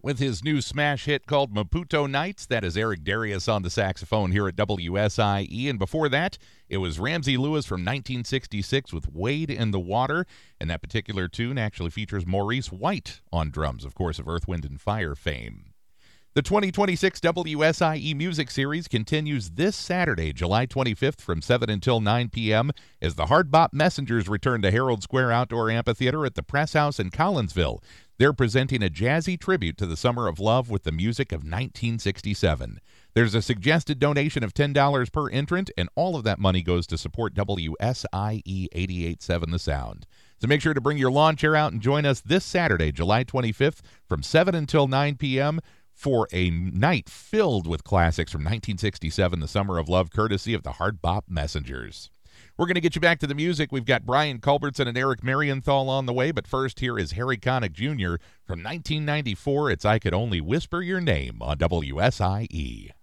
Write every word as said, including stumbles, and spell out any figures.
with his new smash hit called Maputo Nights. That is Eric Darius on the saxophone here at W S I E. And before that, it was Ramsey Lewis from nineteen sixty-six with Wade in the Water. And that particular tune actually features Maurice White on drums, of course, of Earth, Wind, and Fire fame. The twenty twenty-six W S I E Music Series continues this Saturday, July twenty-fifth from seven until nine p.m. as the Hard Bop Messengers return to Herald Square Outdoor Amphitheater at the Press House in Collinsville. They're presenting a jazzy tribute to the Summer of Love with the music of nineteen sixty-seven. There's a suggested donation of ten dollars per entrant, and all of that money goes to support W S I E eighty-eight point seven The Sound. So make sure to bring your lawn chair out and join us this Saturday, July twenty-fifth from seven until nine p.m. for a night filled with classics from nineteen sixty-seven, The Summer of Love, courtesy of the Hard Bop Messengers. We're going to get you back to the music. We've got Brian Culbertson and Eric Marienthal on the way, but first here is Harry Connick Junior from nineteen ninety-four. It's I Could Only Whisper Your Name on W S I E.